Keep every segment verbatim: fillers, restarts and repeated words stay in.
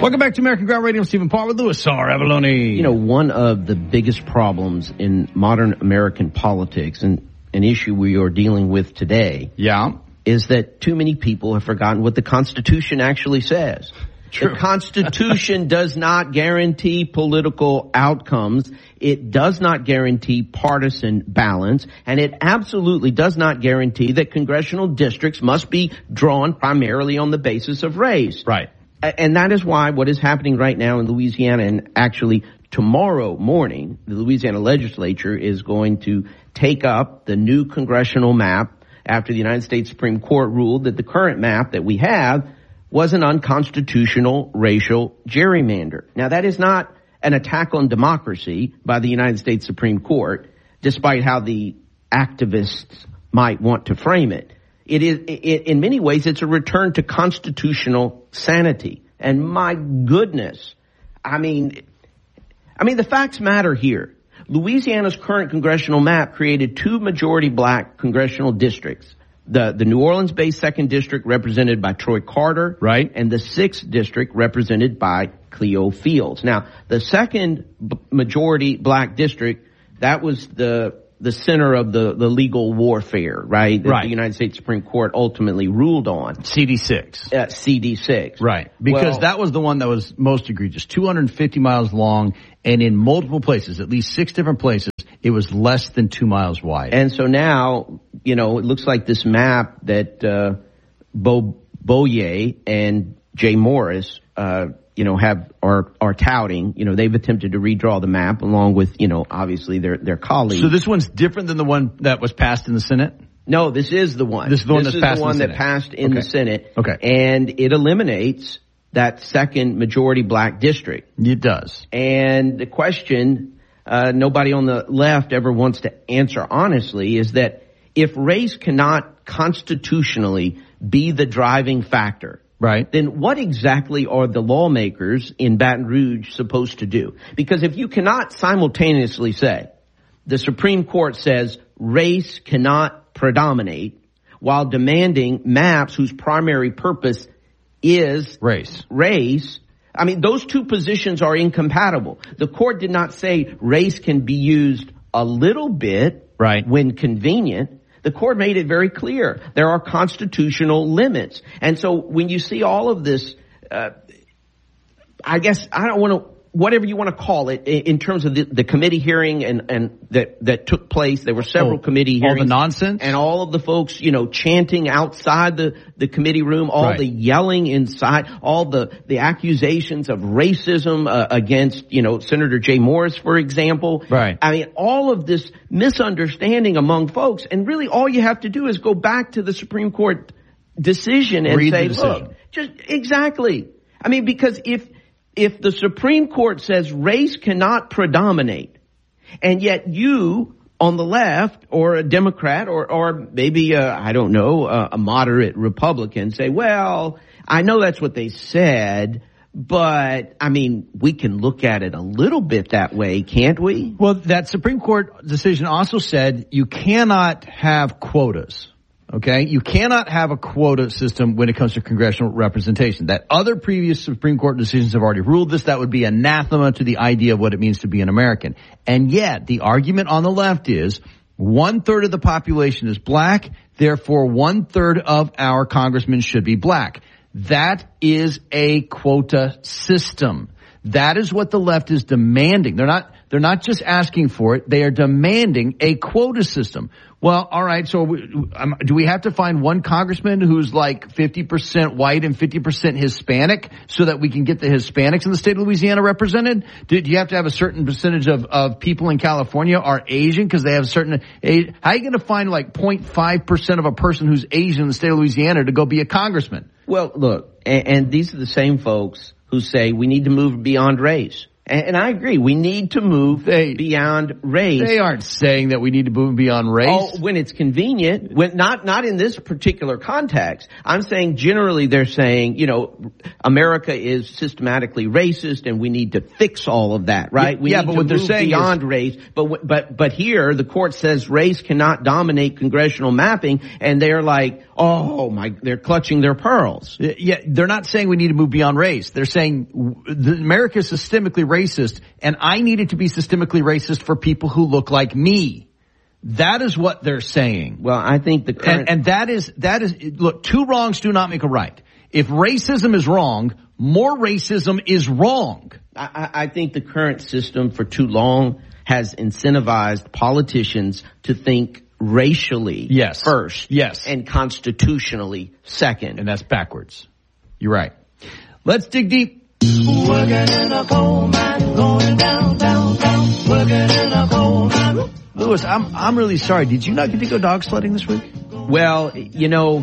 Welcome back to American Ground Radio. I'm Stephen Parr with Louis R. Avalone. You know, one of the biggest problems in modern American politics, and an issue we are dealing with today, yeah, is that too many people have forgotten what the Constitution actually says. True. The Constitution does not guarantee political outcomes. It does not guarantee partisan balance. And it absolutely does not guarantee that congressional districts must be drawn primarily on the basis of race. Right. And that is why what is happening right now in Louisiana, and actually tomorrow morning, the Louisiana legislature is going to take up the new congressional map after the United States Supreme Court ruled that the current map that we have was an unconstitutional racial gerrymander. Now, that is not an attack on democracy by the United States Supreme Court, despite how the activists might want to frame it. It is, it, in many ways, it's a return to constitutional sanity. And my goodness, I mean, I mean, the facts matter here. Louisiana's current congressional map created two majority black congressional districts. The, the New Orleans-based second district represented by Troy Carter. Right. And the sixth district represented by Cleo Fields. Now, the second b- majority black district, that was the, the center of the, the legal warfare, right? That right. the United States Supreme Court ultimately ruled on. C D six. Uh, C D six. Right. Because well, that was the one that was most egregious. two hundred fifty miles long, and in multiple places, at least six different places, it was less than two miles wide. And so now, you know, it looks like this map that uh, Bo Boyer and Jay Morris, uh, you know, have are are touting. You know, they've attempted to redraw the map along with, you know, obviously their their colleagues. So this one's different than the one that was passed in the Senate? No, this is the one. This is the one this that's passed the one in the that Senate. passed in okay. the Senate. Okay. And it eliminates that second majority black district. It does. And the question uh, nobody on the left ever wants to answer honestly is that if race cannot constitutionally be the driving factor, right, then what exactly are the lawmakers in Baton Rouge supposed to do? Because if you cannot simultaneously say the Supreme Court says race cannot predominate while demanding maps whose primary purpose is race, race, I mean, those two positions are incompatible. The court did not say race can be used a little bit, right, when convenient. The court made it very clear there are constitutional limits. And so when you see all of this, uh, I guess I don't want to, whatever you want to call it, in terms of the, the committee hearing and, and that, that took place. There were several oh, committee hearings. All the nonsense? And all of the folks, you know, chanting outside the, the committee room, all right. the yelling inside, all the, the accusations of racism uh, against, you know, Senator Jay Morris, for example. Right. I mean, all of this misunderstanding among folks. And really all you have to do is go back to the Supreme Court decision and Read say, the decision. look, just exactly. I mean, because if, If the Supreme Court says race cannot predominate, and yet you on the left or a Democrat or, or maybe, a, I don't know, a, a moderate Republican say, well, I know that's what they said, but, I mean, we can look at it a little bit that way, can't we? Well, that Supreme Court decision also said you cannot have quotas. Okay, you cannot have a quota system when it comes to congressional representation. That other previous Supreme Court decisions have already ruled this. That would be anathema to the idea of what it means to be an American. And yet, the argument on the left is one third of the population is black, therefore one third of our congressmen should be black. That is a quota system. That is what the left is demanding. They're not, they're not just asking for it. They are demanding a quota system. Well, all right. So we, um, do we have to find one congressman who's like fifty percent white and fifty percent Hispanic so that we can get the Hispanics in the state of Louisiana represented? Do, do you have to have a certain percentage of, of people in California are Asian because they have a certain age? How are you going to find like zero point five percent of a person who's Asian in the state of Louisiana to go be a congressman? Well, look, and, and these are the same folks who say we need to move beyond race. And, and I agree. We need to move they, beyond race. They aren't saying that we need to move beyond race. Oh, when it's convenient. When not not in this particular context. I'm saying generally they're saying, you know, America is systematically racist and we need to fix all of that, right? We yeah, need but to what move they're saying beyond is, race. But but but here the court says race cannot dominate congressional mapping, and they're like, oh my, they're clutching their pearls. Yeah, they're not saying we need to move beyond race. They're saying America is systemically racist, and I needed to be systemically racist for people who look like me. That is what they're saying. Well, I think the current... And, and that is, that is, look, two wrongs do not make a right. If racism is wrong, more racism is wrong. I, I think the current system for too long has incentivized politicians to think racially yes. first, yes, and constitutionally second. And that's backwards. You're right. Let's dig deep. Working in a coal mine, going down, down, down. Working in a coal mine. Lewis, I'm I'm really sorry. Did you not get to go dog sledding this week? Well, you know,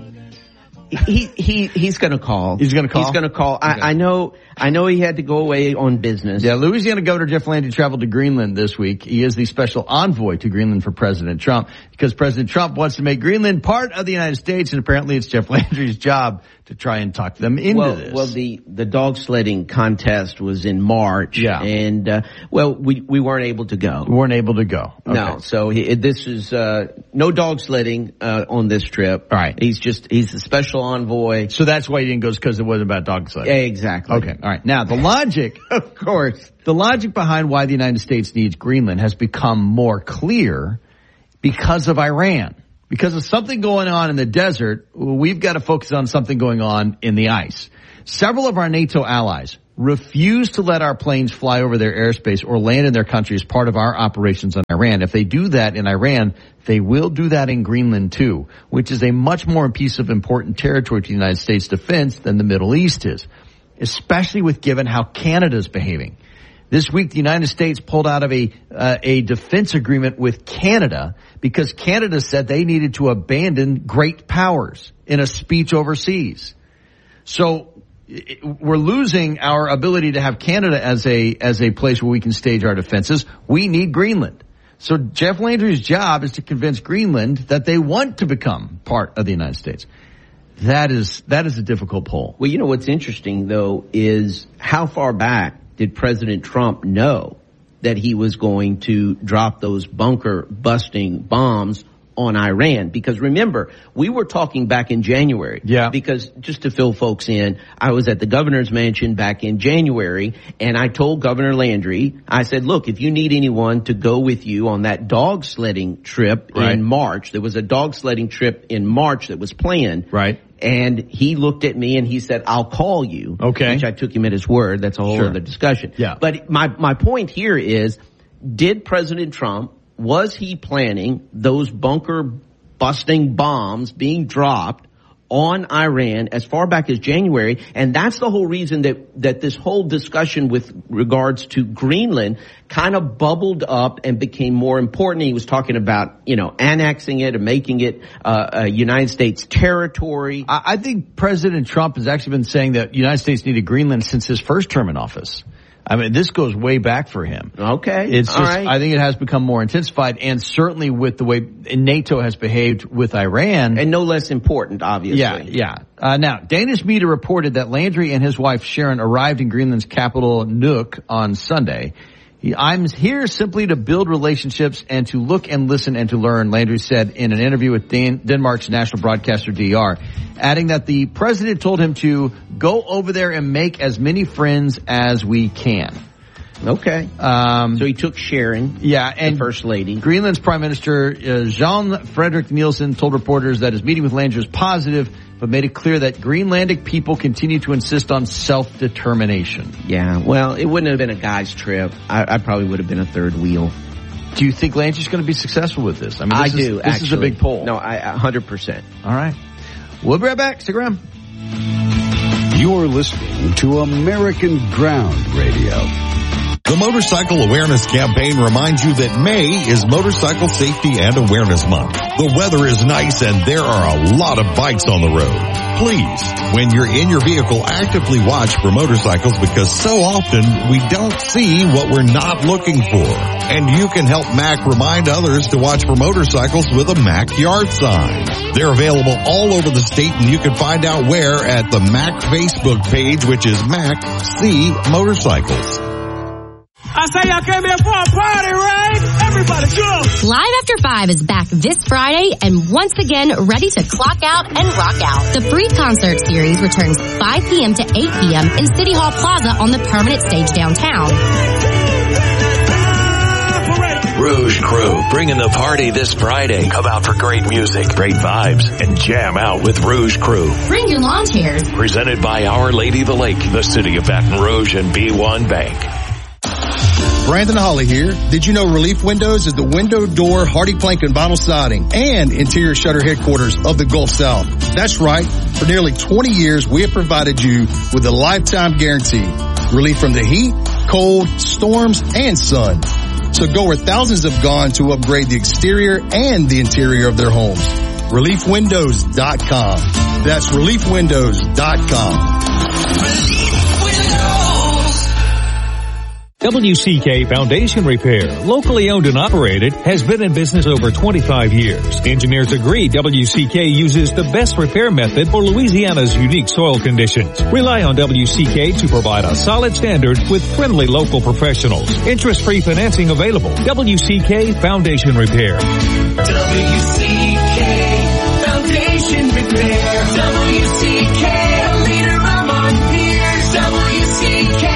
he he he's going to call. He's going to call. He's going to call. Okay. I, I know. I know he had to go away on business. Yeah, Louisiana Governor Jeff Landry traveled to Greenland this week. He is the special envoy to Greenland for President Trump because President Trump wants to make Greenland part of the United States, and apparently it's Jeff Landry's job to try and talk them into well, this. Well, the the dog sledding contest was in March. Yeah, and uh, well, we we weren't able to go. We weren't able to go. Okay. No, so he, this is uh, no dog sledding uh, on this trip. All right, he's just he's a special envoy. So that's why he didn't go, because it wasn't about dog sledding. Exactly. Okay. All right. Now the logic, of course, the logic behind why the United States needs Greenland has become more clear because of Iran. Because of something going on in the desert, we've got to focus on something going on in the ice. Several of our NATO allies refuse to let our planes fly over their airspace or land in their country as part of our operations on Iran. If they do that in Iran, they will do that in Greenland too, which is a much more piece of important territory to the United States defense than the Middle East is, especially with given how Canada's behaving. This week, the United States pulled out of a uh, a defense agreement with Canada because Canada said they needed to abandon great powers in a speech overseas. So it, we're losing our ability to have Canada as a as a place where we can stage our defenses. We need Greenland. So Jeff Landry's job is to convince Greenland that they want to become part of the United States. That is that is a difficult pull. Well, you know what's interesting though is how far back did President Trump know that he was going to drop those bunker busting bombs on Iran? Because remember, we were talking back in January. Yeah. Because just to fill folks in, I was at the governor's mansion back in January, and I told Governor Landry, I said, look, if you need anyone to go with you on that dog sledding trip right. in March, there was a dog sledding trip in March that was planned. Right. And he looked at me and he said, I'll call you. Okay. Which I took him at his word. That's a whole sure. other discussion. Yeah. But my, my point here is, did President Trump, was he planning those bunker busting bombs being dropped on Iran as far back as January? And that's the whole reason that, that this whole discussion with regards to Greenland kind of bubbled up and became more important. He was talking about, you know, annexing it and making it uh, a United States territory. I, I think President Trump has actually been saying that the United States needed Greenland since his first term in office. I mean, this goes way back for him. Okay. It's just, all right. I think it has become more intensified, and certainly with the way NATO has behaved with Iran. And no less important, obviously. Yeah, yeah. Uh, now, Danish media reported that Landry and his wife Sharon arrived in Greenland's capital, Nuuk, on Sunday. He, I'm here simply to build relationships and to look and listen and to learn, Landry said in an interview with Dan- Denmark's national broadcaster D R, adding that the president told him to go over there and make as many friends as we can. Okay. Um, so he took Sharon, yeah, and the First Lady. Greenland's Prime Minister uh, Jean Frederick Nielsen told reporters that his meeting with Landry was positive, but made it clear that Greenlandic people continue to insist on self-determination. Yeah, well, it wouldn't have been a guy's trip. I, I probably would have been a third wheel. Do you think Landry's going to be successful with this? I mean, this I is, do, This actually. is a big poll. No, I, one hundred percent. All right. We'll be right back. Stick around. You're listening to American Ground Radio. The Motorcycle Awareness Campaign reminds you that May is Motorcycle Safety and Awareness Month. The weather is nice and there are a lot of bikes on the road. please, when you're in your vehicle, actively watch for motorcycles because so often we don't see what we're not looking for. And you can help MAC remind others to watch for motorcycles with a MAC yard sign. They're available all over the state, and you can find out where at the MAC Facebook page, which is MAC C Motorcycles. I say y'all came here for a party, right? Everybody jump! Live After Five is back this Friday and once again ready to clock out and rock out. The free concert series returns five p.m. to eight p.m. in City Hall Plaza on the permanent stage downtown. Rouge Crew, bringing the party this Friday. Come out for great music, great vibes, and jam out with Rouge Crew. Bring your lawn chairs. Presented by Our Lady of the Lake, the City of Baton Rouge, and B one Bank. Brandon Holly here. Did you know Relief Windows is the window, door, hardy plank, and vinyl siding and interior shutter headquarters of the Gulf South? That's right. For nearly twenty years, we have provided you with a lifetime guarantee. Relief from the heat, cold, storms, and sun. So go where thousands have gone to upgrade the exterior and the interior of their homes. relief windows dot com. That's relief windows dot com. W C K Foundation Repair, locally owned and operated, has been in business over twenty-five years. Engineers agree W C K uses the best repair method for Louisiana's unique soil conditions. Rely on W C K to provide a solid standard with friendly local professionals. Interest-free financing available. W C K Foundation Repair. W C K Foundation Repair. W C K, a leader among peers. W C K.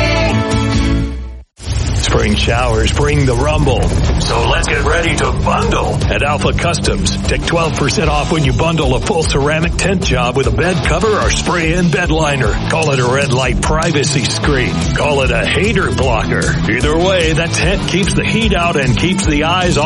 Spring showers bring the rumble. So let's get ready to bundle at Alpha Customs. Take twelve percent off when you bundle a full ceramic tent job with a bed cover or spray-in bed liner. Call it a red light privacy screen. Call it a hater blocker. Either way, that tent keeps the heat out and keeps the eyes off